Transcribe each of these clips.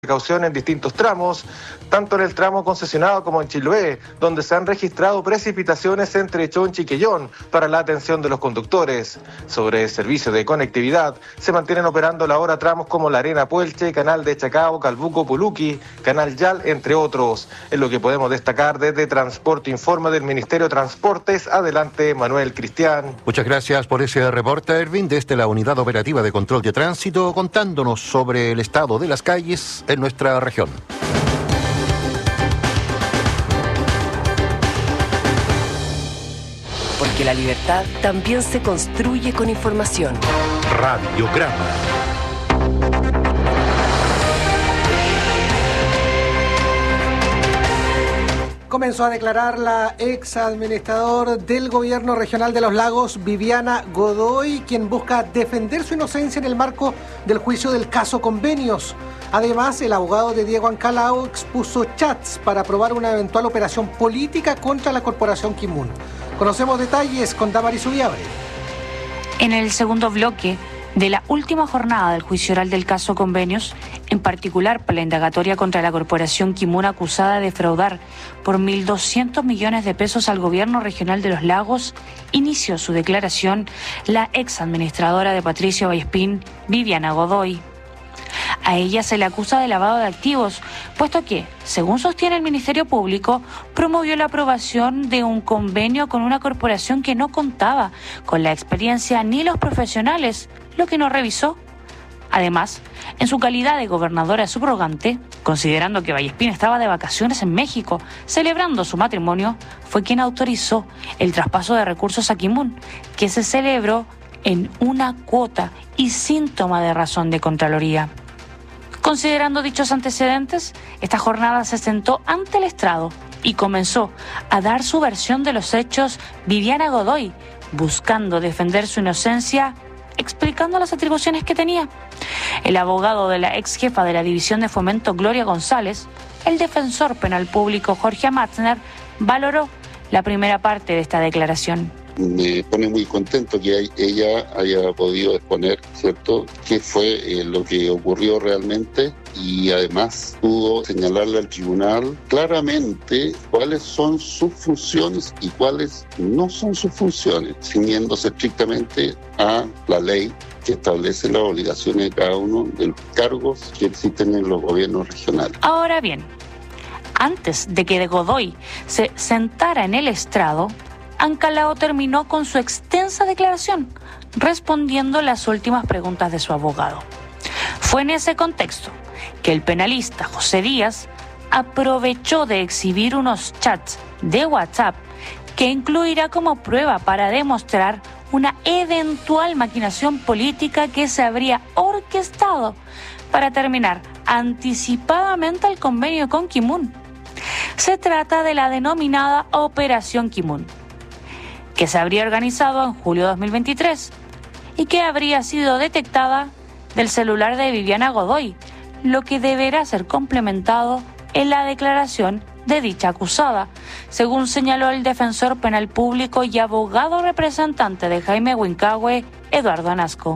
precaución en distintos tramos, tanto en el tramo concesionado como en Chiloé, donde se han registrado precipitaciones entre Chonchi y Quellón para la atención de los conductores. Sobre el servicio de conectividad, se mantienen operando la hora tramos como La Arena Puelche, Canal de Chacao, Calbuco, Puluqui, Canal Yal, entre otros. Es lo que podemos destacar desde Transporte Informa del Ministerio de Transportes. Adelante, Manuel Cristian. Muchas gracias por ese reporte, Erwin, desde la Unidad Operativa de Control de Tránsito, contándonos sobre el estado de las calles en nuestra región. Porque la libertad también se construye con información. Radiograma. Comenzó a declarar la ex administrador del gobierno regional de Los Lagos, Viviana Godoy, quien busca defender su inocencia en el marco del juicio del caso Convenios. Además, el abogado de Diego Ancalao expuso chats para probar una eventual operación política contra la corporación Kimun. Conocemos detalles con Damaris Ubiabre. En el segundo bloque de la última jornada del juicio oral del caso Convenios, en particular por la indagatoria contra la corporación Kimun acusada de defraudar por 1.200 millones de pesos al gobierno regional de Los Lagos, inició su declaración la ex administradora de Patricio Vallespín, Viviana Godoy. A ella se le acusa de lavado de activos, puesto que, según sostiene el Ministerio Público, promovió la aprobación de un convenio con una corporación que no contaba con la experiencia ni los profesionales, lo que no revisó. Además, en su calidad de gobernadora subrogante, considerando que Vallespín estaba de vacaciones en México, celebrando su matrimonio, fue quien autorizó el traspaso de recursos a Kimun, que se celebró en una cuota y sin toma de razón de Contraloría. Considerando dichos antecedentes, esta jornada se sentó ante el estrado y comenzó a dar su versión de los hechos Viviana Godoy, buscando defender su inocencia, explicando las atribuciones que tenía. El abogado de la ex jefa de la División de Fomento, Gloria González, el defensor penal público, Jorge Amatzner, valoró la primera parte de esta declaración. Me pone muy contento que ella haya podido exponer, ¿cierto?, qué fue lo que ocurrió realmente, y además pudo señalarle al tribunal claramente cuáles son sus funciones y cuáles no son sus funciones, ciñéndose estrictamente a la ley que establece las obligaciones de cada uno de los cargos que existen en los gobiernos regionales. Ahora bien, antes de que Godoy se sentara en el estrado, Ancalao terminó con su extensa declaración, respondiendo las últimas preguntas de su abogado. Fue en ese contexto que el penalista José Díaz aprovechó de exhibir unos chats de WhatsApp que incluirá como prueba para demostrar una eventual maquinación política que se habría orquestado para terminar anticipadamente el convenio con Kimun. Se trata de la denominada Operación Kimun, que se habría organizado en julio de 2023 y que habría sido detectada del celular de Viviana Godoy, lo que deberá ser complementado en la declaración de dicha acusada, según señaló el defensor penal público y abogado representante de Jaime Huincahue, Eduardo Anasco.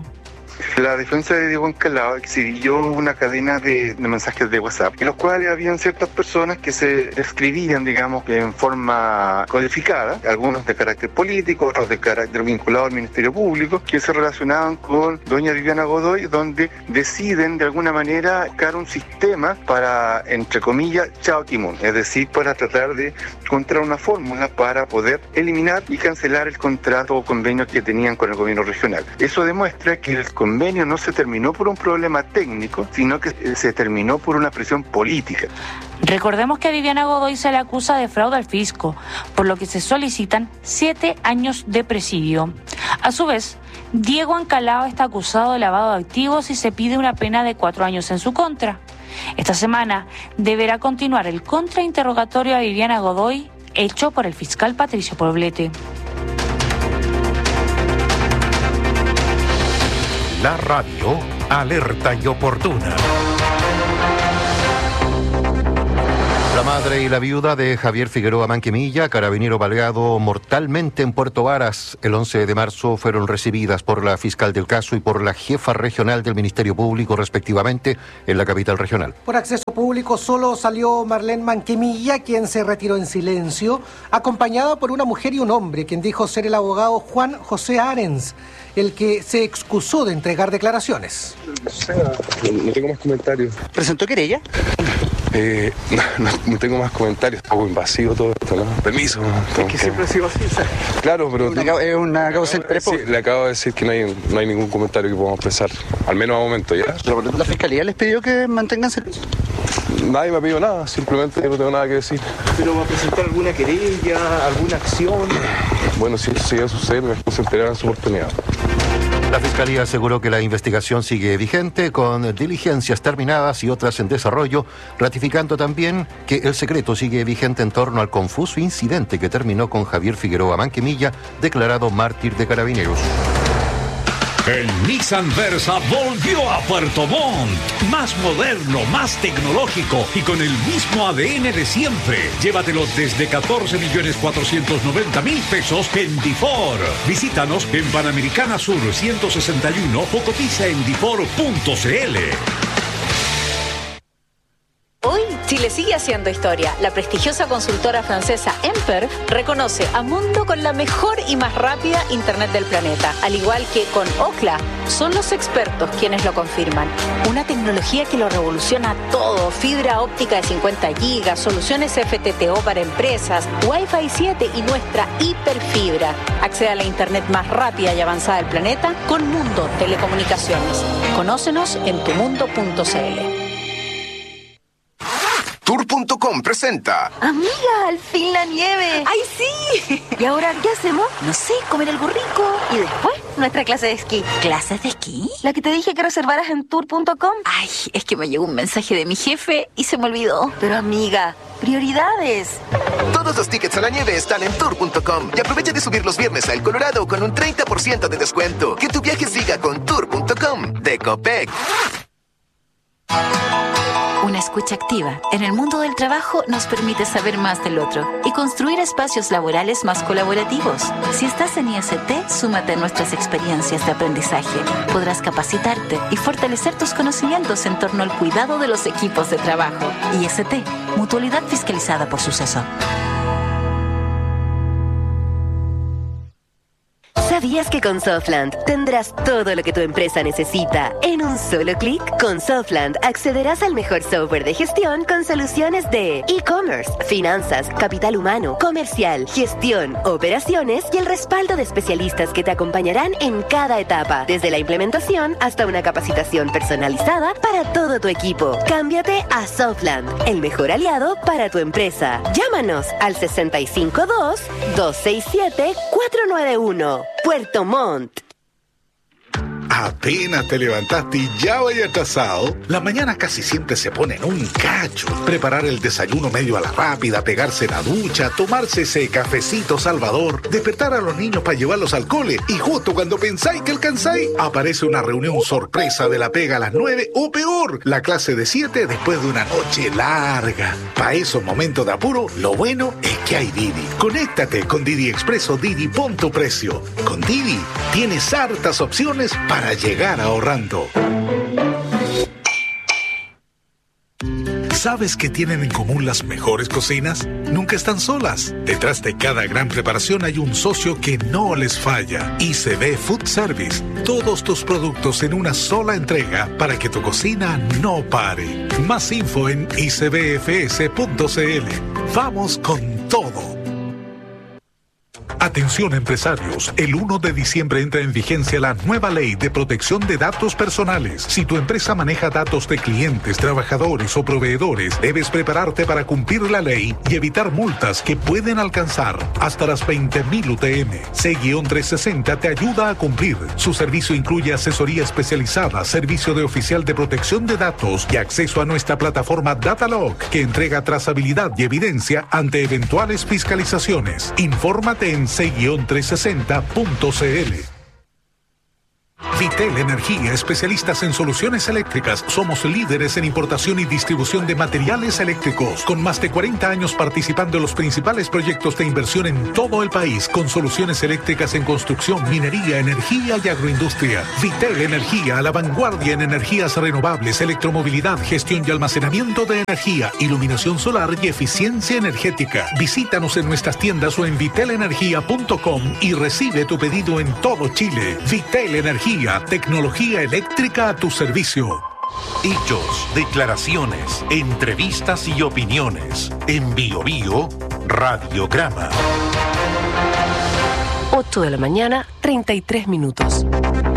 La defensa de Diego Ancalao exhibió una cadena de mensajes de WhatsApp, en los cuales habían ciertas personas que se describían, digamos, en forma codificada, algunos de carácter político, otros de carácter vinculado al Ministerio Público, que se relacionaban con doña Viviana Godoy, donde deciden de alguna manera crear un sistema para, entre comillas, chao Kimun, es decir, para tratar de encontrar una fórmula para poder eliminar y cancelar el contrato o convenio que tenían con el gobierno regional. Eso demuestra que el convenio no se terminó por un problema técnico, sino que se terminó por una presión política. Recordemos que a Viviana Godoy se le acusa de fraude al fisco, por lo que se solicitan 7 años de presidio. A su vez, Diego Ancalao está acusado de lavado de activos y se pide una pena de 4 años en su contra. Esta semana deberá continuar el contrainterrogatorio a Viviana Godoy, hecho por el fiscal Patricio Poblete. La radio alerta y oportuna. La más madre y la viuda de Javier Figueroa Manquemilla, carabinero baleado mortalmente en Puerto Varas el 11 de marzo, fueron recibidas por la fiscal del caso y por la jefa regional del Ministerio Público, respectivamente, en la capital regional. Por acceso público solo salió Marlene Manquemilla, quien se retiró en silencio, acompañada por una mujer y un hombre, quien dijo ser el abogado Juan José Arens, el que se excusó de entregar declaraciones. No tengo más comentarios. ¿Presentó querella? No tengo más comentarios. Un poco invasivo todo esto, ¿no? Permiso. Es que siempre ha sido así, ¿sabes? Claro, pero... Es una causa del Sí, le acabo de decir que no hay ningún comentario que podamos expresar, al menos a momento, ¿ya? ¿La fiscalía les pidió que mantengan silencio? Nadie me ha pedido nada, simplemente no tengo nada que decir. ¿Pero va a presentar alguna querella, alguna acción? Bueno, si eso llega a suceder, me enterarán en su oportunidad. La Fiscalía aseguró que la investigación sigue vigente, con diligencias terminadas y otras en desarrollo, ratificando también que el secreto sigue vigente en torno al confuso incidente que terminó con Javier Figueroa Manquemilla, declarado mártir de Carabineros. El Nissan Versa volvió a Puerto Montt. Más moderno, más tecnológico y con el mismo ADN de siempre. Llévatelo desde 14.490.000 pesos en Difor. Visítanos en Panamericana Sur 161 o cotiza en difor.cl. Hoy, Chile sigue haciendo historia. La prestigiosa consultora francesa Emper reconoce a Mundo con la mejor y más rápida Internet del planeta. Al igual que con Ookla, son los expertos quienes lo confirman. Una tecnología que lo revoluciona todo. Fibra óptica de 50 gigas, soluciones FTTO para empresas, Wi-Fi 7 y nuestra hiperfibra. Accede a la Internet más rápida y avanzada del planeta con Mundo Telecomunicaciones. Conócenos en tumundo.cl. Tour.com presenta. Amiga, al fin la nieve. ¡Ay, sí! ¿Y ahora qué hacemos? No sé, comer algo rico. Y después, nuestra clase de esquí. ¿Clases de esquí? La que te dije que reservaras en Tour.com. Ay, es que me llegó un mensaje de mi jefe y se me olvidó. Pero amiga, prioridades. Todos los tickets a la nieve están en Tour.com. Y aprovecha de subir los viernes a El Colorado con un 30% de descuento. Que tu viaje siga con Tour.com de Copec. Una escucha activa en el mundo del trabajo nos permite saber más del otro y construir espacios laborales más colaborativos. Si estás en IST, súmate a nuestras experiencias de aprendizaje. Podrás capacitarte y fortalecer tus conocimientos en torno al cuidado de los equipos de trabajo. IST, Mutualidad Fiscalizada por Suceso. ¿Sabías que con Softland tendrás todo lo que tu empresa necesita en un solo clic? Con Softland accederás al mejor software de gestión con soluciones de e-commerce, finanzas, capital humano, comercial, gestión, operaciones y el respaldo de especialistas que te acompañarán en cada etapa, desde la implementación hasta una capacitación personalizada para todo tu equipo. Cámbiate a Softland, el mejor aliado para tu empresa. Llámanos al 652-267-491. Puerto Montt. Apenas te levantaste y ya vaya atrasado. La mañana casi siempre se pone en un cacho. Preparar el desayuno medio a la rápida, pegarse la ducha, tomarse ese cafecito salvador, despertar a los niños para llevarlos al cole y justo cuando pensáis que alcanzáis, aparece una reunión sorpresa de la pega a las 9 o peor, la clase de 7 después de una noche larga. Para esos momentos de apuro, lo bueno es que hay Didi. Conéctate con Didi Expreso Didi Punto Precio. Con Didi tienes hartas opciones para llegar ahorrando. ¿Sabes qué tienen en común las mejores cocinas? Nunca están solas. Detrás de cada gran preparación hay un socio que no les falla. ICB Food Service. Todos tus productos en una sola entrega para que tu cocina no pare. Más info en icbfs.cl. Vamos con todo. Atención empresarios, el 1 de diciembre entra en vigencia la nueva ley de protección de datos personales. Si tu empresa maneja datos de clientes, trabajadores o proveedores, debes prepararte para cumplir la ley y evitar multas que pueden alcanzar hasta las 20.000 UTM. C-360 te ayuda a cumplir. Su servicio incluye asesoría especializada, servicio de oficial de protección de datos y acceso a nuestra plataforma Datalog, que entrega trazabilidad y evidencia ante eventuales fiscalizaciones. Infórmate en C-360.cl. Vitel Energía, especialistas en soluciones eléctricas. Somos líderes en importación y distribución de materiales eléctricos, con más de 40 años participando en los principales proyectos de inversión en todo el país, con soluciones eléctricas en construcción, minería, energía y agroindustria. Vitel Energía, a la vanguardia en energías renovables, electromovilidad, gestión y almacenamiento de energía, iluminación solar y eficiencia energética. Visítanos en nuestras tiendas o en vitelenergia.com y recibe tu pedido en todo Chile. Vitel Energía, tecnología eléctrica a tu servicio. Hechos, declaraciones, entrevistas y opiniones. En Bio Bio, Radiograma. 8 de la mañana, 33 minutos.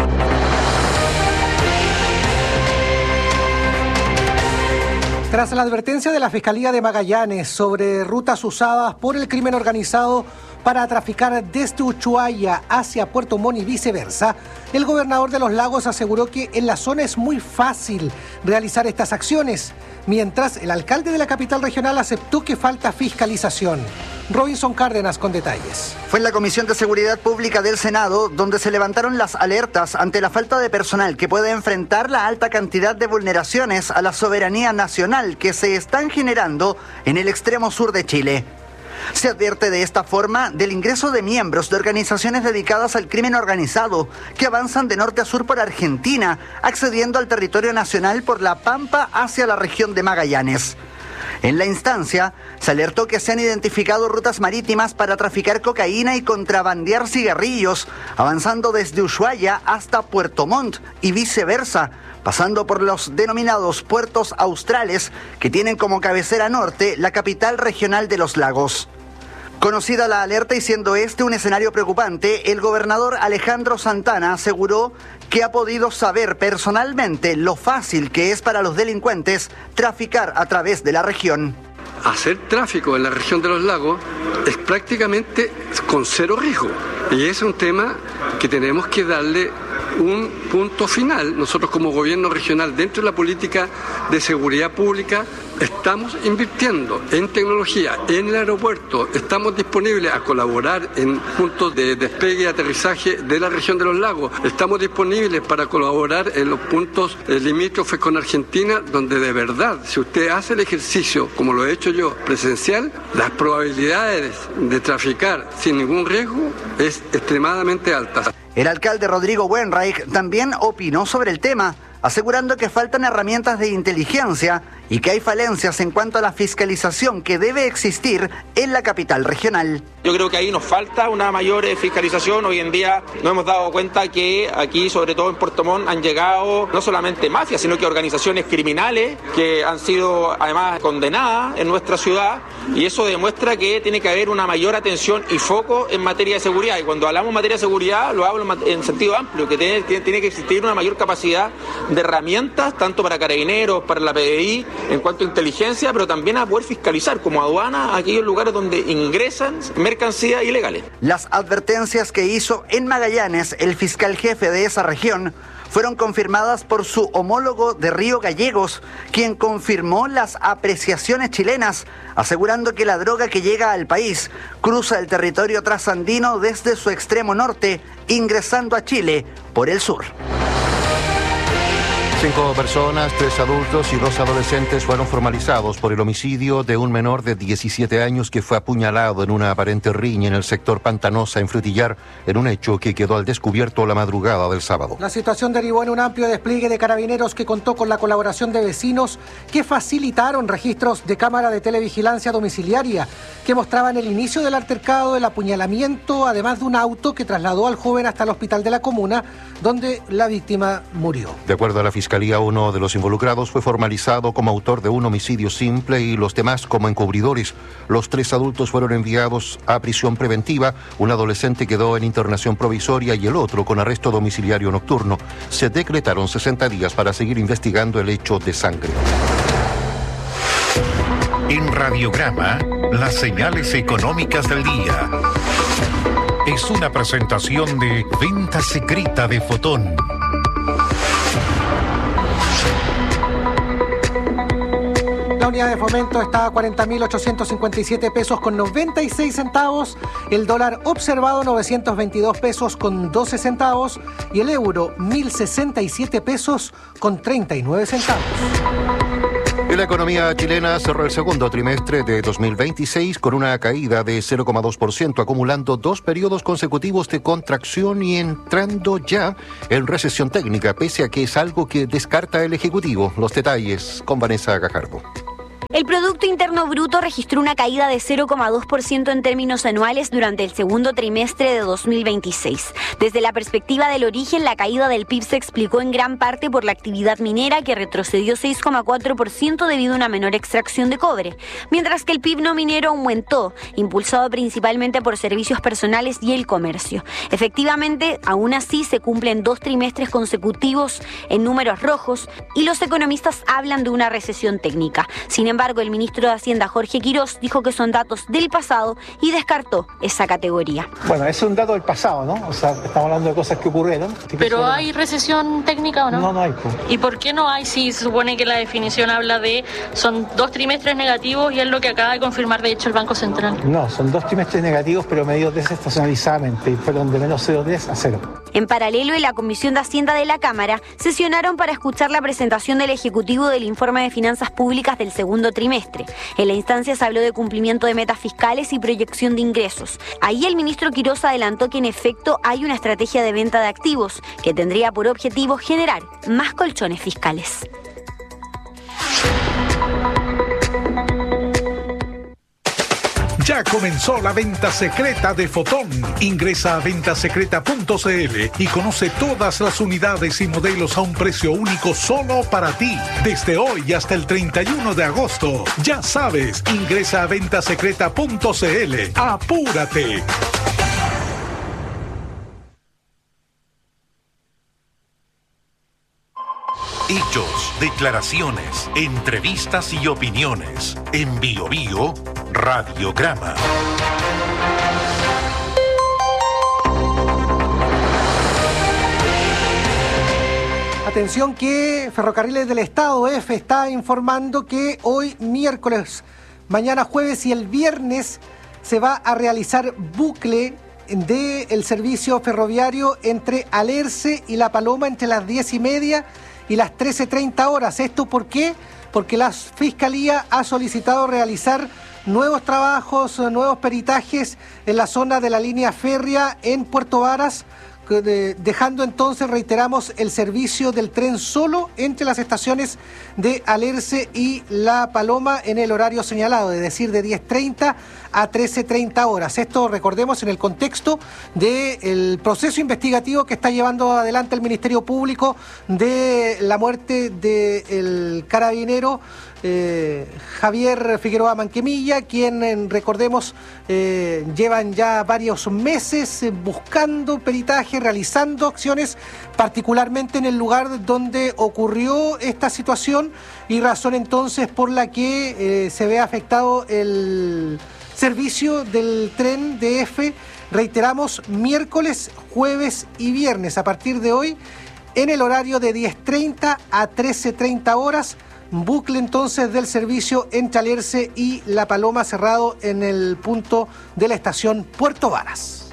Tras la advertencia de la Fiscalía de Magallanes sobre rutas usadas por el crimen organizado para traficar desde Ushuaia hacia Puerto Montt y viceversa, el gobernador de Los Lagos aseguró que en la zona es muy fácil realizar estas acciones, mientras el alcalde de la capital regional aceptó que falta fiscalización. Robinson Cárdenas con detalles. Fue en la Comisión de Seguridad Pública del Senado donde se levantaron las alertas ante la falta de personal que puede enfrentar la alta cantidad de vulneraciones a la soberanía nacional que se están generando en el extremo sur de Chile. Se advierte de esta forma del ingreso de miembros de organizaciones dedicadas al crimen organizado que avanzan de norte a sur por Argentina, accediendo al territorio nacional por La Pampa hacia la región de Magallanes. En la instancia, se alertó que se han identificado rutas marítimas para traficar cocaína y contrabandear cigarrillos, avanzando desde Ushuaia hasta Puerto Montt y viceversa, pasando por los denominados puertos australes que tienen como cabecera norte la capital regional de Los Lagos. Conocida la alerta y siendo este un escenario preocupante, el gobernador Alejandro Santana aseguró que ha podido saber personalmente lo fácil que es para los delincuentes traficar a través de la región. Hacer tráfico en la región de Los Lagos es prácticamente con cero riesgo. Y es un tema que tenemos que darle un punto final. Nosotros como gobierno regional, dentro de la política de seguridad pública, estamos invirtiendo en tecnología, en el aeropuerto, estamos disponibles a colaborar en puntos de despegue y aterrizaje de la región de Los Lagos, estamos disponibles para colaborar en los puntos limítrofes con Argentina, donde de verdad, si usted hace el ejercicio, como lo he hecho yo, presencial, las probabilidades de traficar sin ningún riesgo es extremadamente altas. El alcalde Rodrigo Wenreich también opinó sobre el tema, asegurando que faltan herramientas de inteligencia y que hay falencias en cuanto a la fiscalización que debe existir en la capital regional. Yo creo que ahí nos falta una mayor fiscalización. Hoy en día nos hemos dado cuenta que aquí, sobre todo en Puerto Montt, han llegado no solamente mafias, sino que organizaciones criminales que han sido además condenadas en nuestra ciudad, y eso demuestra que tiene que haber una mayor atención y foco en materia de seguridad. Y cuando hablamos en materia de seguridad, lo hablo en sentido amplio, que tiene que existir una mayor capacidad de herramientas, tanto para carabineros, para la PDI, en cuanto a inteligencia, pero también a poder fiscalizar como aduana aquellos lugares donde ingresan mercancías ilegales. Las advertencias que hizo en Magallanes el fiscal jefe de esa región fueron confirmadas por su homólogo de Río Gallegos, quien confirmó las apreciaciones chilenas, asegurando que la droga que llega al país cruza el territorio trasandino desde su extremo norte, ingresando a Chile por el sur. 5 personas, 3 adultos y 2 adolescentes fueron formalizados por el homicidio de un menor de 17 años que fue apuñalado en una aparente riña en el sector Pantanosa, en Frutillar, en un hecho que quedó al descubierto la madrugada del sábado. La situación derivó en un amplio despliegue de carabineros que contó con la colaboración de vecinos que facilitaron registros de cámara de televigilancia domiciliaria que mostraban el inicio del altercado, el apuñalamiento, además de un auto que trasladó al joven hasta el hospital de la comuna, donde la víctima murió. De acuerdo a la Fiscalía, uno de los involucrados fue formalizado como autor de un homicidio simple y los demás como encubridores. Los 3 adultos fueron enviados a prisión preventiva, un adolescente quedó en internación provisoria y el otro con arresto domiciliario nocturno. Se decretaron 60 días para seguir investigando el hecho de sangre. En Radiograma, las señales económicas del día. Es una presentación de Venta Secreta de Fotón. La unidad de fomento está a 40.857 pesos con 96 centavos, el dólar observado 922 pesos con 12 centavos y el euro 1.067 pesos con 39 centavos. Y la economía chilena cerró el segundo trimestre de 2026 con una caída de 0,2%, acumulando 2 periodos consecutivos de contracción y entrando ya en recesión técnica, pese a que es algo que descarta el Ejecutivo. Los detalles con Vanessa Gajardo. El Producto Interno Bruto registró una caída de 0,2% en términos anuales durante el segundo trimestre de 2026. Desde la perspectiva del origen, la caída del PIB se explicó en gran parte por la actividad minera, que retrocedió 6,4% debido a una menor extracción de cobre, mientras que el PIB no minero aumentó, impulsado principalmente por servicios personales y el comercio. Efectivamente, aún así se cumplen 2 trimestres consecutivos en números rojos y los economistas hablan de una recesión técnica. Sin embargo, el ministro de Hacienda, Jorge Quirós, dijo que son datos del pasado y descartó esa categoría. Bueno, es un dato del pasado, ¿no? O sea, estamos hablando de cosas que ocurrieron. ¿Pero hay recesión técnica o no? No, no hay. ¿Y por qué no hay si se supone que la definición habla de son 2 trimestres negativos y es lo que acaba de confirmar de hecho el Banco Central? No, son 2 trimestres negativos pero medidos desestacionalizadamente y fueron de menos 0,3 a 0. En paralelo, en la Comisión de Hacienda de la Cámara sesionaron para escuchar la presentación del Ejecutivo del Informe de Finanzas Públicas del segundo trimestre. En la instancia se habló de cumplimiento de metas fiscales y proyección de ingresos. Ahí el ministro Quirós adelantó que en efecto hay una estrategia de venta de activos que tendría por objetivo generar más colchones fiscales. Ya comenzó la venta secreta de Fotón. Ingresa a ventasecreta.cl y conoce todas las unidades y modelos a un precio único solo para ti. Desde hoy hasta el 31 de agosto. Ya sabes, ingresa a ventasecreta.cl. ¡Apúrate! Hechos, declaraciones, entrevistas y opiniones. En BioBio, Radiograma. Atención que Ferrocarriles del Estado, EFE, está informando que hoy miércoles, mañana jueves y el viernes se va a realizar bucle del servicio ferroviario entre Alerce y La Paloma entre las 10:30 y las 13:30 horas. ¿Esto por qué? Porque la Fiscalía ha solicitado realizar nuevos trabajos, nuevos peritajes en la zona de la línea férrea en Puerto Varas, dejando entonces, reiteramos, el servicio del tren solo entre las estaciones de Alerce y La Paloma en el horario señalado, es decir, de 10:30 a 13:30 horas. Esto, recordemos, en el contexto del proceso investigativo que está llevando adelante el Ministerio Público de la muerte del carabinero Javier Figueroa Manquemilla, quien, recordemos, llevan ya varios meses buscando peritaje, realizando acciones, particularmente en el lugar donde ocurrió esta situación, y razón entonces por la que se ve afectado el servicio del tren de EFE, reiteramos, miércoles, jueves y viernes a partir de hoy en el horario de 10:30 a 13:30 horas. Bucle entonces del servicio entre Alerce y La Paloma, cerrado en el punto de la estación Puerto Varas.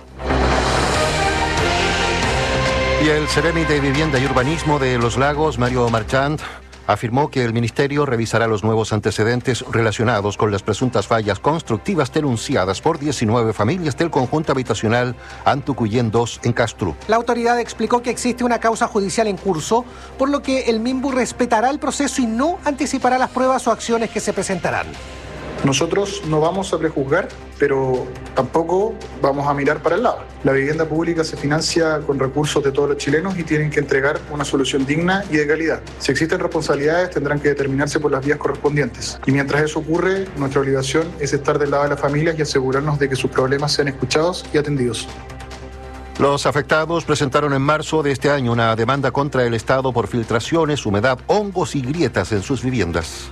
Y el Seremi de Vivienda y Urbanismo de Los Lagos, Mario Marchand, afirmó que el Ministerio revisará los nuevos antecedentes relacionados con las presuntas fallas constructivas denunciadas por 19 familias del conjunto habitacional Antucuyén 2 en Castrú. La autoridad explicó que existe una causa judicial en curso, por lo que el MIMBU respetará el proceso y no anticipará las pruebas o acciones que se presentarán. Nosotros no vamos a prejuzgar, pero tampoco vamos a mirar para el lado. La vivienda pública se financia con recursos de todos los chilenos y tienen que entregar una solución digna y de calidad. Si existen responsabilidades, tendrán que determinarse por las vías correspondientes. Y mientras eso ocurre, nuestra obligación es estar del lado de las familias y asegurarnos de que sus problemas sean escuchados y atendidos. Los afectados presentaron en marzo de este año una demanda contra el Estado por filtraciones, humedad, hongos y grietas en sus viviendas.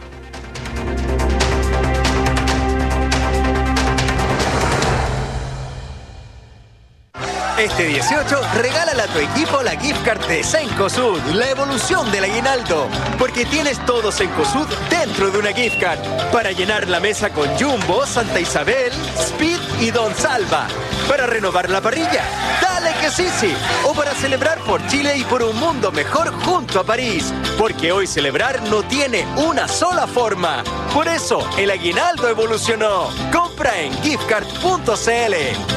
Este 18, regálale a tu equipo la gift card de Cencosud, la evolución del aguinaldo. Porque tienes todo Cencosud de dentro de una gift card para llenar la mesa con Jumbo, Santa Isabel, Speed y Don Salva. Para renovar la parrilla, dale que sí. O para celebrar por Chile y por un mundo mejor junto a París. Porque hoy celebrar no tiene una sola forma. Por eso, el aguinaldo evolucionó. Compra en giftcard.cl.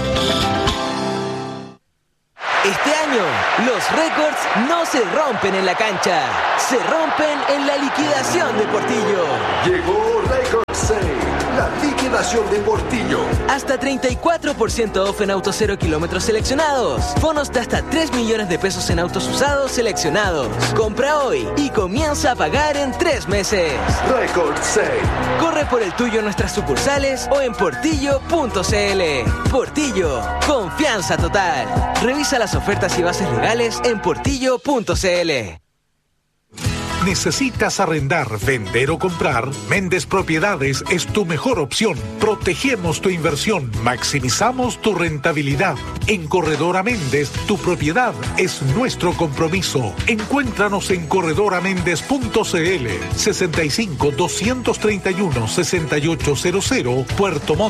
Este año, los récords no se rompen en la cancha, se rompen en la liquidación de Portillo. Llegó Record Sale, la liquidación de Portillo. Hasta 34% off en autos 0 kilómetros seleccionados. Bonos de hasta 3 millones de pesos en autos usados seleccionados. Compra hoy y comienza a pagar en 3 meses. Record Sale. Corre por el tuyo en nuestras sucursales o en portillo.cl. Portillo, confianza total. Revisa las ofertas y bases legales en portillo.cl. ¿Necesitas arrendar, vender o comprar? Méndez Propiedades es tu mejor opción. Protegemos tu inversión, maximizamos tu rentabilidad. En Corredora Méndez, tu propiedad es nuestro compromiso. Encuéntranos en corredoraméndez.cl 65 231 6800 Puerto Montt.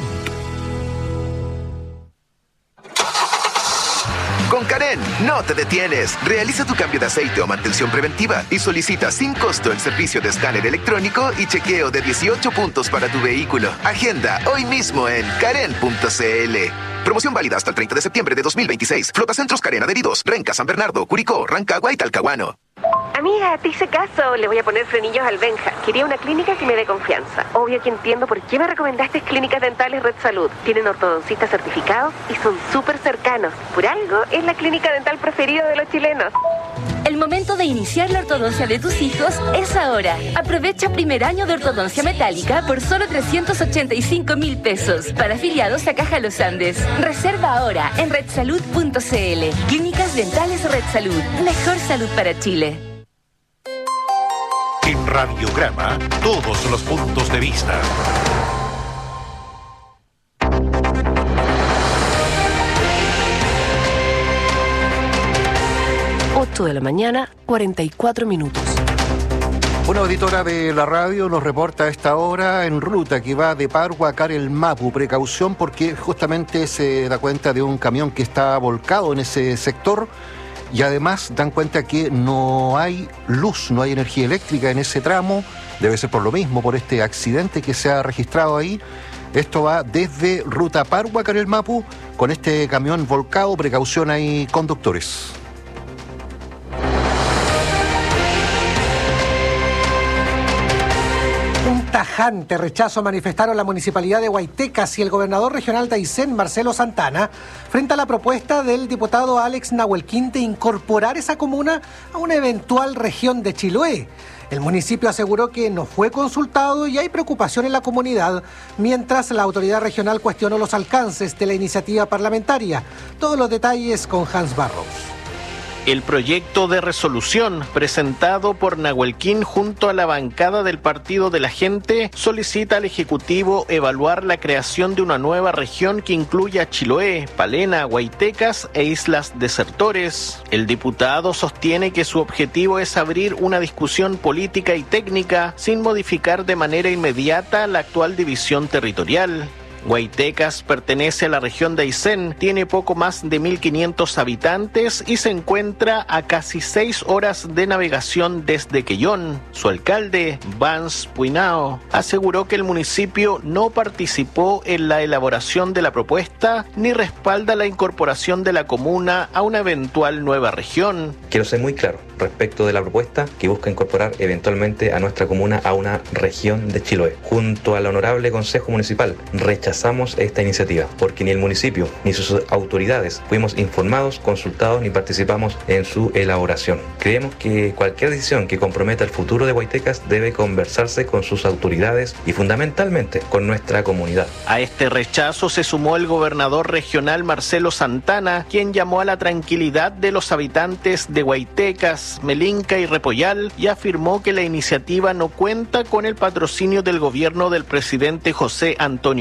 Con Karen, no te detienes. Realiza tu cambio de aceite o mantención preventiva y solicita sin costo el servicio de escáner electrónico y chequeo de 18 puntos para tu vehículo. Agenda hoy mismo en karen.cl. Promoción válida hasta el 30 de septiembre de 2026. Flotacentros Karen adheridos. Renca, San Bernardo, Curicó, Rancagua y Talcahuano. Amiga, te hice caso. Le voy a poner frenillos al Benja. Quería una clínica que me dé confianza. Obvio que entiendo por qué me recomendaste Clínicas Dentales Red Salud. Tienen ortodoncistas certificados y son súper cercanos. Por algo, es la clínica dental preferida de los chilenos. El momento de iniciar la ortodoncia de tus hijos es ahora. Aprovecha primer año de ortodoncia metálica por solo 385.000 pesos. Para afiliados a Caja Los Andes. Reserva ahora en redsalud.cl. Clínicas Dentales Red Salud. Mejor salud para Chile. En Radiograma, todos los puntos de vista. De la mañana, 44 minutos. Una auditora de la radio nos reporta a esta hora en ruta que va de Parua a Carelmapu. Precaución porque justamente se da cuenta de un camión que está volcado en ese sector y además dan cuenta que no hay luz, no hay energía eléctrica en ese tramo. Debe ser por lo mismo, por este accidente que se ha registrado ahí. Esto va desde ruta Parua a Carelmapu con este camión volcado. Precaución ahí, conductores. Tajante rechazo manifestaron la Municipalidad de Huaytecas y el gobernador regional de Aysén, Marcelo Santana, frente a la propuesta del diputado Alex Nahuelquín de incorporar esa comuna a una eventual región de Chiloé. El municipio aseguró que no fue consultado y hay preocupación en la comunidad, mientras la autoridad regional cuestionó los alcances de la iniciativa parlamentaria. Todos los detalles con Hans Barros. El proyecto de resolución presentado por Nahuelquín junto a la bancada del Partido de la Gente solicita al Ejecutivo evaluar la creación de una nueva región que incluya Chiloé, Palena, Huaytecas e Islas Desertores. El diputado sostiene que su objetivo es abrir una discusión política y técnica sin modificar de manera inmediata la actual división territorial. Huaytecas pertenece a la región de Aysén, tiene poco más de 1.500 habitantes y se encuentra a casi 6 horas de navegación desde Quellón. Su alcalde, Vance Puinao, aseguró que el municipio no participó en la elaboración de la propuesta ni respalda la incorporación de la comuna a una eventual nueva región. Quiero ser muy claro respecto de la propuesta que busca incorporar eventualmente a nuestra comuna a una región de Chiloé. Junto al Honorable Consejo Municipal, rechazamos esta iniciativa porque ni el municipio ni sus autoridades fuimos informados, consultados ni participamos en su elaboración. Creemos que cualquier decisión que comprometa el futuro de Huaytecas debe conversarse con sus autoridades y fundamentalmente con nuestra comunidad. A este rechazo se sumó el gobernador regional Marcelo Santana, quien llamó a la tranquilidad de los habitantes de Huaytecas, Melinca y Repollal y afirmó que la iniciativa no cuenta con el patrocinio del gobierno del presidente José Antonio Kast.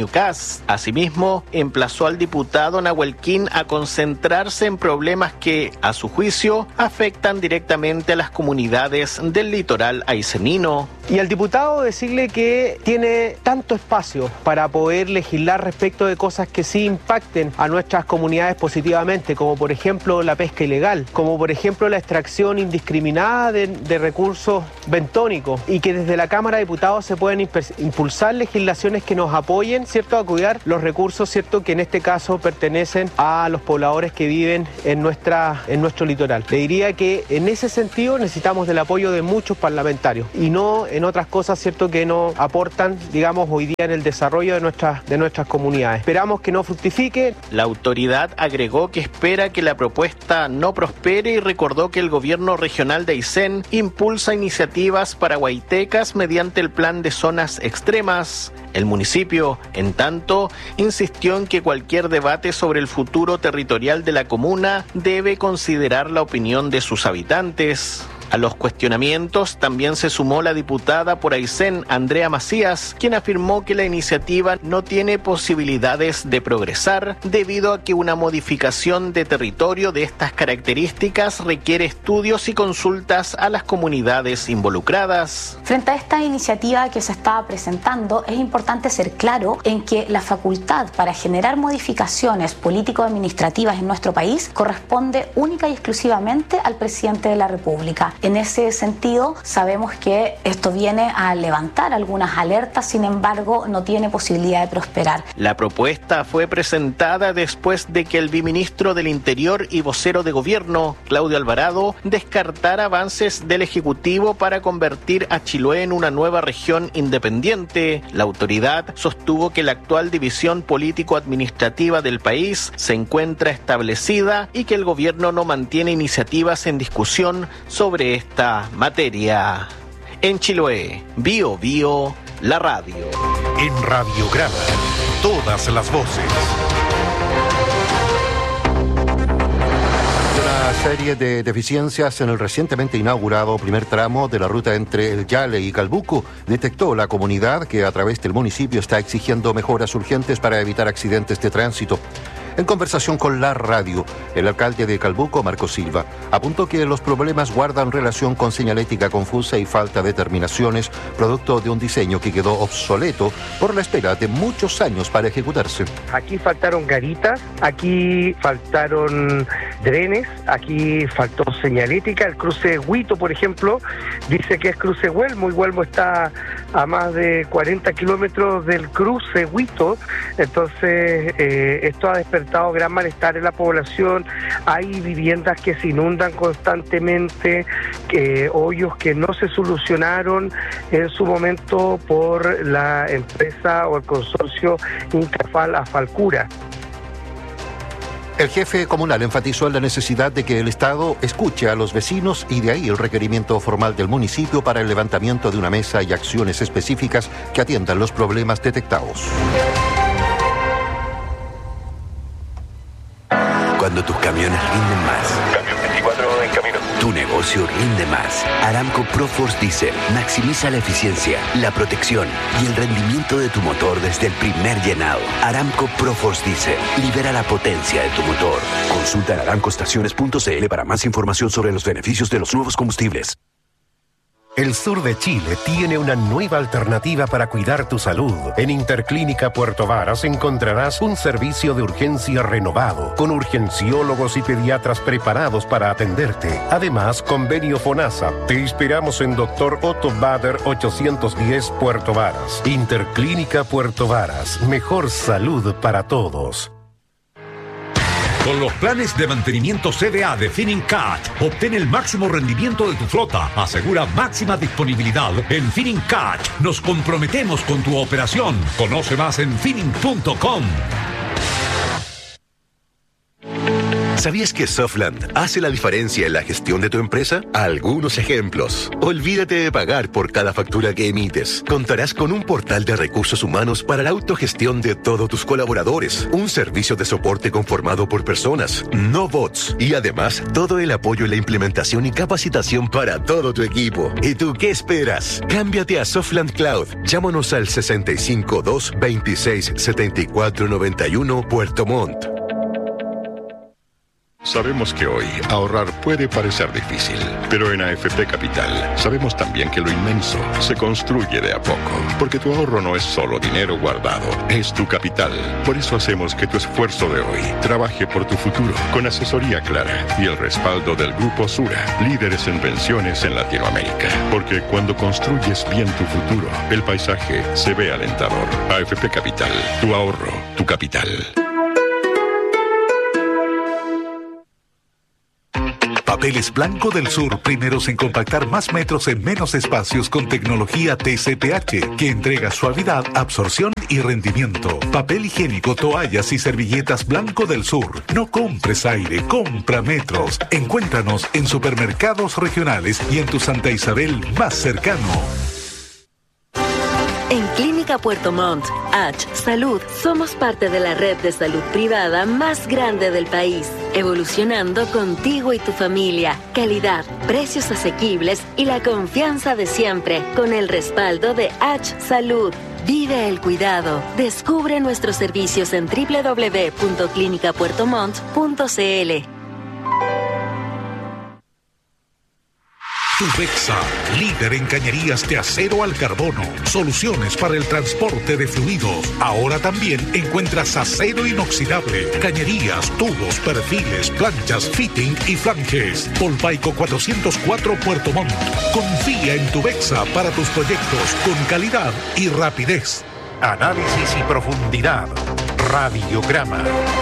Díaz. Asimismo, emplazó al diputado Nahuel Quin a concentrarse en problemas que, a su juicio, afectan directamente a las comunidades del litoral aicenino. Y al diputado decirle que tiene tanto espacio para poder legislar respecto de cosas que sí impacten a nuestras comunidades positivamente, como por ejemplo la pesca ilegal, como por ejemplo la extracción indiscriminada de recursos bentónicos, y que desde la Cámara de Diputados se pueden impulsar legislaciones que nos apoyen, ¿cierto?, a cuidar los recursos, ¿cierto?, que en este caso pertenecen a los pobladores que viven en nuestro litoral. Le diría que en ese sentido necesitamos del apoyo de muchos parlamentarios y no en otras cosas, ¿cierto?, que no aportan, digamos, hoy día en el desarrollo de nuestras comunidades. Esperamos que no fructifique. La autoridad agregó que espera que la propuesta no prospere y recordó que el gobierno regional de Aysén impulsa iniciativas paraguaytecas mediante el plan de zonas extremas. El municipio, en tanto, insistió en que cualquier debate sobre el futuro territorial de la comuna debe considerar la opinión de sus habitantes. A los cuestionamientos también se sumó la diputada por Aysén, Andrea Macías, quien afirmó que la iniciativa no tiene posibilidades de progresar debido a que una modificación de territorio de estas características requiere estudios y consultas a las comunidades involucradas. Frente a esta iniciativa que se estaba presentando, es importante ser claro en que la facultad para generar modificaciones político-administrativas en nuestro país corresponde única y exclusivamente al presidente de la República. En ese sentido, sabemos que esto viene a levantar algunas alertas, sin embargo, no tiene posibilidad de prosperar. La propuesta fue presentada después de que el viceministro del Interior y vocero de gobierno, Claudio Alvarado, descartara avances del Ejecutivo para convertir a Chiloé en una nueva región independiente. La autoridad sostuvo que la actual división político-administrativa del país se encuentra establecida y que el gobierno no mantiene iniciativas en discusión sobre esta materia. En Chiloé, Bio Bio, la radio. En Radiograma, todas las voces. Una serie de deficiencias en el recientemente inaugurado primer tramo de la ruta entre El Yale y Calbuco detectó la comunidad que a través del municipio está exigiendo mejoras urgentes para evitar accidentes de tránsito. En conversación con la radio, el alcalde de Calbuco, Marco Silva, apuntó que los problemas guardan relación con señalética confusa y falta de terminaciones, producto de un diseño que quedó obsoleto por la espera de muchos años para ejecutarse. Aquí faltaron garitas, aquí faltaron drenes, aquí faltó señalética. El cruce Huito, por ejemplo, dice que es cruce Huelmo, y Huelmo está a más de 40 kilómetros del cruce Huito. Entonces, esto ha despertado gran malestar en la población. Hay viviendas que se inundan constantemente, hoyos que no se solucionaron en su momento por la empresa o el consorcio Incafal-Afalcura. El jefe comunal enfatizó en la necesidad de que el Estado escuche a los vecinos y de ahí el requerimiento formal del municipio para el levantamiento de una mesa y acciones específicas que atiendan los problemas detectados. Cuando tus camiones rinden más. Camión 24 en camino. Tu negocio rinde más. Aramco ProForce Diesel maximiza la eficiencia, la protección y el rendimiento de tu motor desde el primer llenado. Aramco ProForce Diesel libera la potencia de tu motor. Consulta en aramcoestaciones.cl para más información sobre los beneficios de los nuevos combustibles. El sur de Chile tiene una nueva alternativa para cuidar tu salud. En Interclínica Puerto Varas encontrarás un servicio de urgencia renovado, con urgenciólogos y pediatras preparados para atenderte. Además, convenio FONASA. Te esperamos en Dr. Otto Bader 810 Puerto Varas. Interclínica Puerto Varas. Mejor salud para todos. Con los planes de mantenimiento CDA de Finincat, obtén el máximo rendimiento de tu flota. Asegura máxima disponibilidad. En Finincat nos comprometemos con tu operación. Conoce más en finning.com. ¿Sabías que Softland hace la diferencia en la gestión de tu empresa? Algunos ejemplos. Olvídate de pagar por cada factura que emites. Contarás con un portal de recursos humanos para la autogestión de todos tus colaboradores. Un servicio de soporte conformado por personas, no bots. Y además, todo el apoyo en la implementación y capacitación para todo tu equipo. ¿Y tú qué esperas? Cámbiate a Softland Cloud. Llámanos al 652 26 74 91 Puerto Montt. Sabemos que hoy ahorrar puede parecer difícil, pero en AFP Capital sabemos también que lo inmenso se construye de a poco, porque tu ahorro no es solo dinero guardado, es tu capital. Por eso hacemos que tu esfuerzo de hoy trabaje por tu futuro, con asesoría clara y el respaldo del Grupo Sura, líderes en pensiones en Latinoamérica. Porque cuando construyes bien tu futuro, el paisaje se ve alentador. AFP Capital, tu ahorro, tu capital. Papeles Blanco del Sur, primeros en compactar más metros en menos espacios con tecnología TCPH, que entrega suavidad, absorción y rendimiento. Papel higiénico, toallas y servilletas Blanco del Sur. No compres aire, compra metros. Encuéntranos en supermercados regionales y en tu Santa Isabel más cercano. En Clínica Puerto Montt, H Salud, somos parte de la red de salud privada más grande del país, evolucionando contigo y tu familia. Calidad, precios asequibles y la confianza de siempre, con el respaldo de H Salud. Vive el cuidado. Descubre nuestros servicios en www.clinicapuertomont.cl. Tubexa, líder en cañerías de acero al carbono. Soluciones para el transporte de fluidos. Ahora también encuentras acero inoxidable, cañerías, tubos, perfiles, planchas, fitting y flanges. Polpaico 404 Puerto Montt. Confía en Tubexa para tus proyectos con calidad y rapidez. Análisis y profundidad. Radiograma.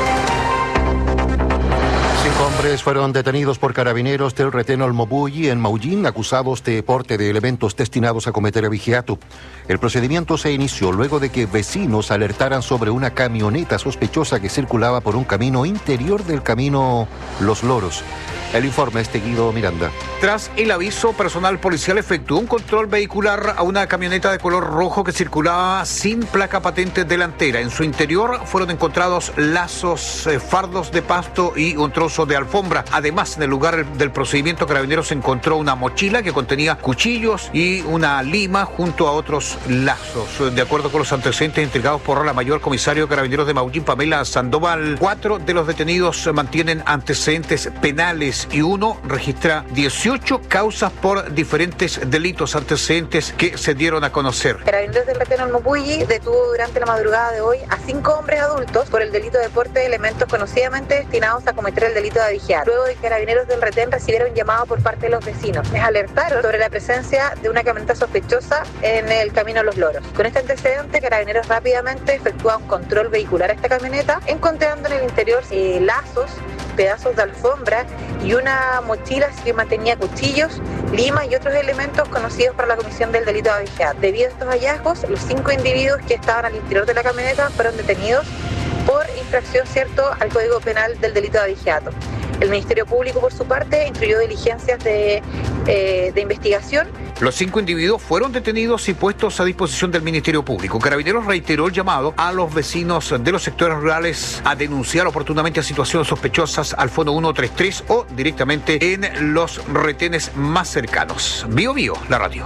5 hombres fueron detenidos por carabineros del retén Olmopulli en Maullín, acusados de porte de elementos destinados a cometer abigeato. El procedimiento se inició luego de que vecinos alertaran sobre una camioneta sospechosa que circulaba por un camino interior del camino Los Loros. El informe es de Guido Miranda. Tras el aviso, personal policial efectuó un control vehicular a una camioneta de color rojo que circulaba sin placa patente delantera. En su interior fueron encontrados lazos, fardos de pasto y un trozo de alfombra. Además, en el lugar del procedimiento, Carabineros encontró una mochila que contenía cuchillos y una lima junto a otros lazos. De acuerdo con los antecedentes entregados por la mayor comisario de Carabineros de Maullín, Pamela Sandoval, 4 de los detenidos mantienen antecedentes penales y uno registra 18 causas por diferentes delitos antecedentes que se dieron a conocer. Carabineros del retén Olmopulli detuvo durante la madrugada de hoy a 5 hombres adultos por el delito de porte de elementos conocidamente destinados a cometer el delito de abigear. Luego de que Carabineros del retén recibieron llamado por parte de los vecinos. Les alertaron sobre la presencia de una camioneta sospechosa en el camino Los Loros. Con este antecedente, Carabineros rápidamente efectúa un control vehicular a esta camioneta, encontrando en el interior lazos, pedazos de alfombra y una mochila que mantenía cuchillos, lima y otros elementos conocidos para la comisión del delito de abigear. Debido a estos hallazgos, los 5 individuos que estaban al interior de la camioneta fueron detenidos por infracción, al Código Penal del delito de abigeato. El Ministerio Público, por su parte, instruyó diligencias de investigación. Los 5 individuos fueron detenidos y puestos a disposición del Ministerio Público. Carabineros reiteró el llamado a los vecinos de los sectores rurales a denunciar oportunamente a situaciones sospechosas al Fondo 133 o directamente en los retenes más cercanos. Bio Bio, la radio.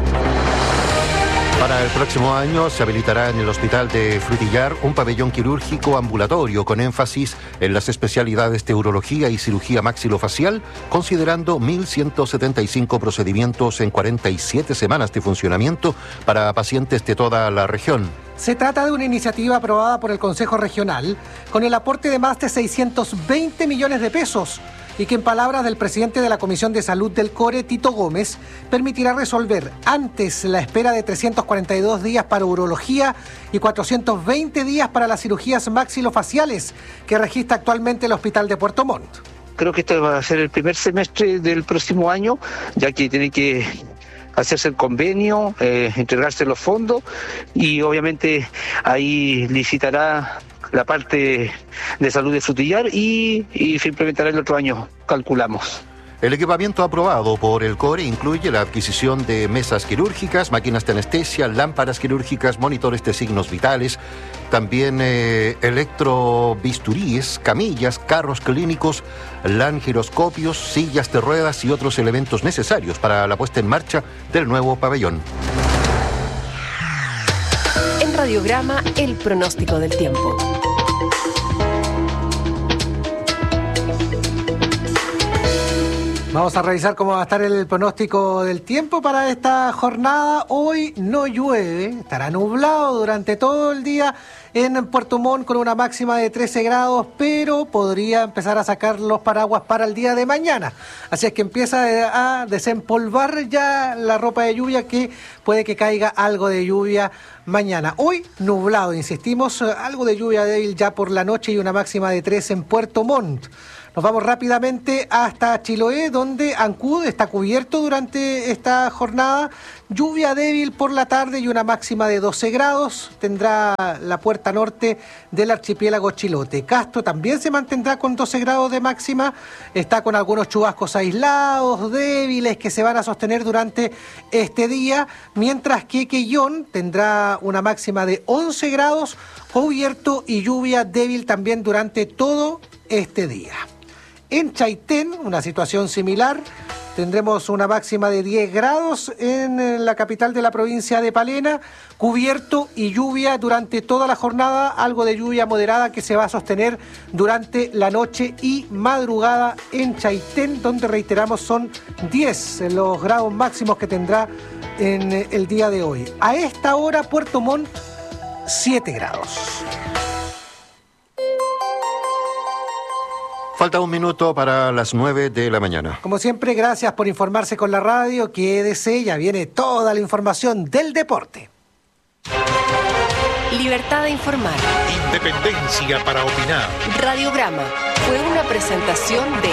Para el próximo año se habilitará en el Hospital de Frutillar un pabellón quirúrgico ambulatorio con énfasis en las especialidades de urología y cirugía maxilofacial, considerando 1.175 procedimientos en 47 semanas de funcionamiento para pacientes de toda la región. Se trata de una iniciativa aprobada por el Consejo Regional con el aporte de más de 620 millones de pesos y que, en palabras del presidente de la Comisión de Salud del CORE, Tito Gómez, permitirá resolver antes la espera de 342 días para urología y 420 días para las cirugías maxilofaciales que registra actualmente el Hospital de Puerto Montt. Creo que este va a ser el primer semestre del próximo año, ya que tiene que hacerse el convenio, entregarse los fondos y obviamente ahí licitará la parte de salud de Frutillar y se implementará el otro año, calculamos. El equipamiento aprobado por el CORE incluye la adquisición de mesas quirúrgicas, máquinas de anestesia, lámparas quirúrgicas, monitores de signos vitales, también electrobisturíes, camillas, carros clínicos, giroscopios, sillas de ruedas y otros elementos necesarios para la puesta en marcha del nuevo pabellón. En Radiograma, el pronóstico del tiempo. Vamos a revisar cómo va a estar el pronóstico del tiempo para esta jornada. Hoy no llueve, estará nublado durante todo el día en Puerto Montt con una máxima de 13 grados, pero podría empezar a sacar los paraguas para el día de mañana. Así es que empieza a desempolvar ya la ropa de lluvia, que puede que caiga algo de lluvia mañana. Hoy nublado, insistimos, algo de lluvia débil ya por la noche y una máxima de 3 en Puerto Montt. Nos vamos rápidamente hasta Chiloé, donde Ancud está cubierto durante esta jornada. Lluvia débil por la tarde y una máxima de 12 grados. Tendrá la puerta norte del archipiélago Chilote. Castro también se mantendrá con 12 grados de máxima. Está con algunos chubascos aislados, débiles, que se van a sostener durante este día. Mientras que Quellón tendrá una máxima de 11 grados, cubierto y lluvia débil también durante todo este día. En Chaitén, una situación similar, tendremos una máxima de 10 grados en la capital de la provincia de Palena, cubierto y lluvia durante toda la jornada, algo de lluvia moderada que se va a sostener durante la noche y madrugada en Chaitén, donde reiteramos son 10 los grados máximos que tendrá en el día de hoy. A esta hora Puerto Montt, 7 grados. Falta un minuto para las 9 de la mañana. Como siempre, gracias por informarse con la radio. Quédese, ya viene toda la información del deporte. Libertad de informar. Independencia para opinar. Radiograma fue una presentación de...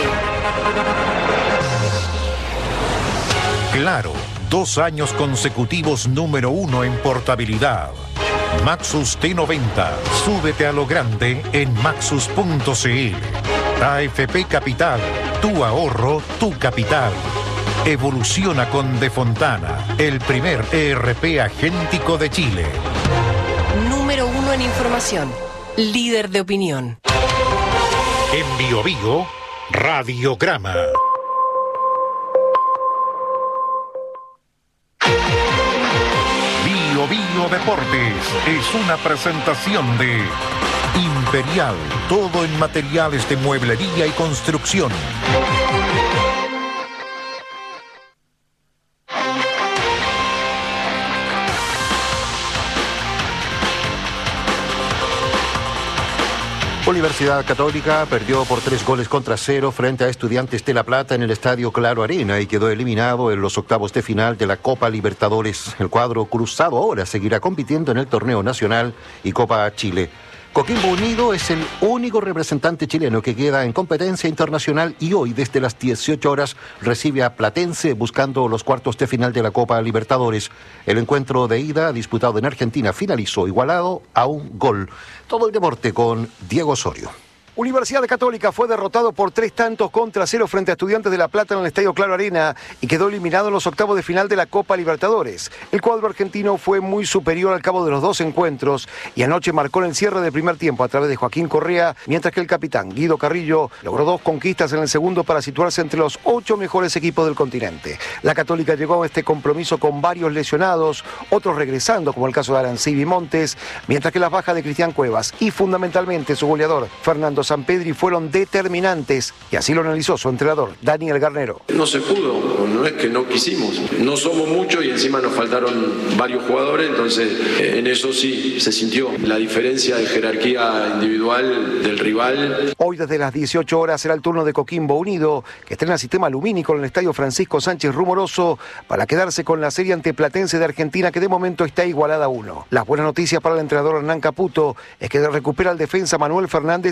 Claro, 2 años consecutivos número 1 en portabilidad. Maxus T90. Súbete a lo grande en maxus.cl. AFP Capital, tu ahorro, tu capital. Evoluciona con De Fontana, el primer ERP agéntico de Chile. Número 1 en información, líder de opinión. En Bio Bio, Radiograma. Bio Bio Deportes es una presentación de Imperial, todo en materiales de mueblería y construcción. Universidad Católica perdió por 3-0 frente a Estudiantes de La Plata en el Estadio Claro Arena y quedó eliminado en los octavos de final de la Copa Libertadores. El cuadro cruzado ahora seguirá compitiendo en el Torneo Nacional y Copa Chile. Coquimbo Unido es el único representante chileno que queda en competencia internacional y hoy desde las 18 horas recibe a Platense buscando los cuartos de final de la Copa Libertadores. El encuentro de ida disputado en Argentina finalizó igualado a un gol. Todo el deporte con Diego Osorio. Universidad Católica fue derrotado por 3-0 frente a Estudiantes de La Plata en el Estadio Claro Arena y quedó eliminado en los octavos de final de la Copa Libertadores. El cuadro argentino fue muy superior al cabo de los 2 encuentros y anoche marcó en el cierre del primer tiempo a través de Joaquín Correa, mientras que el capitán Guido Carrillo logró 2 conquistas en el segundo para situarse entre los 8 mejores equipos del continente. La Católica llegó a este compromiso con varios lesionados, otros regresando, como el caso de Arancibia Montes, mientras que las bajas de Cristian Cuevas y fundamentalmente su goleador Fernando Sampedri fueron determinantes, y así lo analizó su entrenador, Daniel Garnero. No se pudo, no es que no quisimos, no somos muchos y encima nos faltaron varios jugadores, entonces en eso sí se sintió la diferencia de jerarquía individual del rival. Hoy desde las 18 horas será el turno de Coquimbo Unido, que estrena sistema lumínico en el estadio Francisco Sánchez Rumoroso para quedarse con la serie ante Platense de Argentina, que de momento está igualada a 1. Las buenas noticias para el entrenador Hernán Caputo es que recupera al defensa Manuel Fernández y al delantero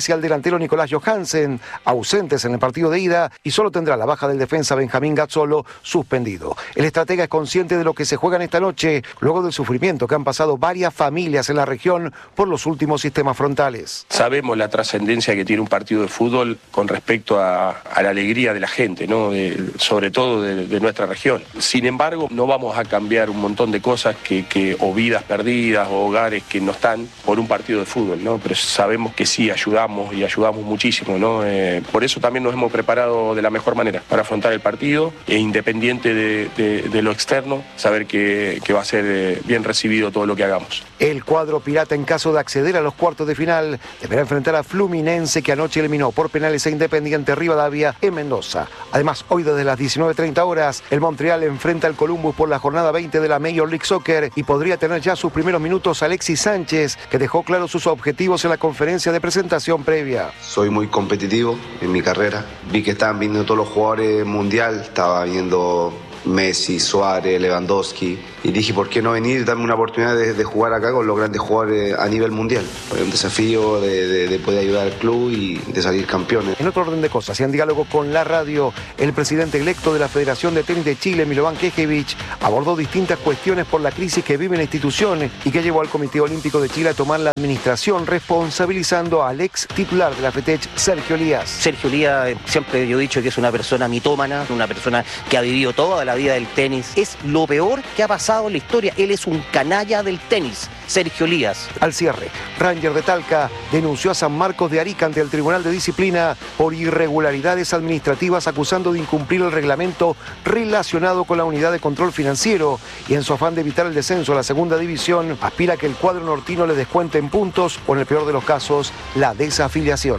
delantero Nicolás Johansen, ausentes en el partido de ida, y solo tendrá la baja del defensa Benjamín Gazzolo suspendido. El estratega es consciente de lo que se juegan esta noche, luego del sufrimiento que han pasado varias familias en la región por los últimos sistemas frontales. Sabemos la trascendencia que tiene un partido de fútbol con respecto a la alegría de la gente, ¿no? Sobre todo de nuestra región. Sin embargo, no vamos a cambiar un montón de cosas o vidas perdidas o hogares que no están por un partido de fútbol, ¿no? Pero sabemos que sí ayudamos y ayudamos muchísimo, ¿no? Por eso también nos hemos preparado de la mejor manera para afrontar el partido e independiente de lo externo, saber que va a ser bien recibido todo lo que hagamos. El cuadro pirata, en caso de acceder a los cuartos de final, deberá enfrentar a Fluminense, que anoche eliminó por penales a Independiente Rivadavia en Mendoza. Además, hoy desde las 19:30 horas, el Montreal enfrenta al Columbus por la jornada 20 de la Major League Soccer y podría tener ya sus primeros minutos Alexis Sánchez, que dejó claros sus objetivos en la conferencia de presentación previa. Soy muy competitivo en mi carrera. Vi que estaban viendo todos los jugadores mundial, estaba viendo Messi, Suárez, Lewandowski, y dije, ¿por qué no venir y darme una oportunidad de jugar acá con los grandes jugadores a nivel mundial? Fue un desafío de poder ayudar al club y de salir campeones. En otro orden de cosas, y en diálogo con la radio, el presidente electo de la Federación de Tenis de Chile, Milovan Kekevich, abordó distintas cuestiones por la crisis que vive la institución y que llevó al Comité Olímpico de Chile a tomar la administración, responsabilizando al ex titular de la FETECH, Sergio Elías. Sergio Elías, siempre yo he dicho que es una persona mitómana, una persona que ha vivido toda la vida del tenis. Es lo peor que ha pasado en la historia. Él es un canalla del tenis, Sergio Elías. Al cierre, Ranger de Talca denunció a San Marcos de Arica ante el Tribunal de Disciplina por irregularidades administrativas, acusando de incumplir el reglamento relacionado con la unidad de control financiero, y en su afán de evitar el descenso a la segunda división, aspira a que el cuadro nortino le descuente en puntos o, en el peor de los casos, la desafiliación.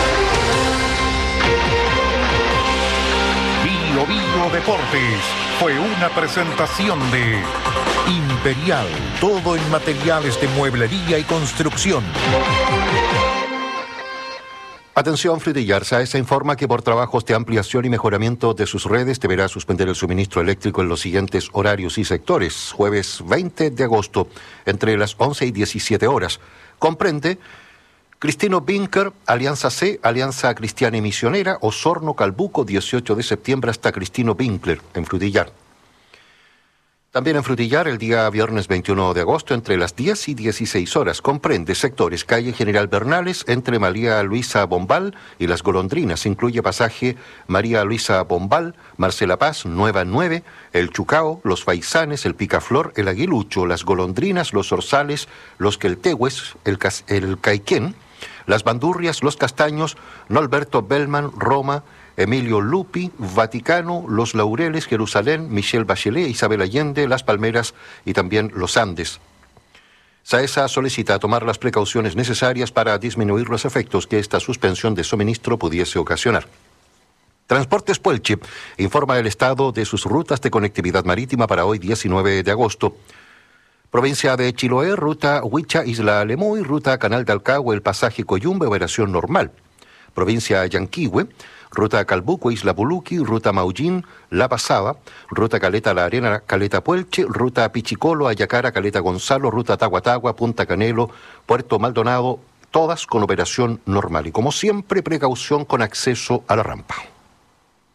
Bio Deportes fue una presentación de Imperial, todo en materiales de mueblería y construcción. Atención, Frutillar. SAESA informa que por trabajos de ampliación y mejoramiento de sus redes deberá suspender el suministro eléctrico en los siguientes horarios y sectores. Jueves 20 de agosto, entre las 11 y 17 horas. Comprende Cristino Binker, Alianza C, Alianza Cristiana y Misionera, Osorno Calbuco, 18 de septiembre hasta Cristino Winkler, en Frutillar. También en Frutillar, el día viernes 21 de agosto, entre las 10 y 16 horas, comprende sectores calle General Bernales, entre María Luisa Bombal y Las Golondrinas. Incluye pasaje María Luisa Bombal, Marcela Paz, Nueva 9, El Chucao, Los Faisanes, El Picaflor, El Aguilucho, Las Golondrinas, Los Orzales, Los Queltehues, El Caiquén, Las Bandurrias, Los Castaños, Norberto Bellman, Roma, Emilio Lupi, Vaticano, Los Laureles, Jerusalén, Michelle Bachelet, Isabel Allende, Las Palmeras y también Los Andes. SAESA solicita tomar las precauciones necesarias para disminuir los efectos que esta suspensión de suministro pudiese ocasionar. Transportes Puelche informa el estado de sus rutas de conectividad marítima para hoy 19 de agosto. Provincia de Chiloé, ruta Huicha, Isla Lemoy, ruta Canal de Alcagüe, el pasaje Coyumbe, operación normal. Provincia Yanquihue, ruta Calbuco, Isla Puluqui, ruta Maullín, La Pasada, ruta Caleta La Arena, Caleta Puelche, ruta Pichicolo, Ayacara, Caleta Gonzalo, ruta Tahuatahua, Punta Canelo, Puerto Maldonado, todas con operación normal. Y como siempre, precaución con acceso a la rampa.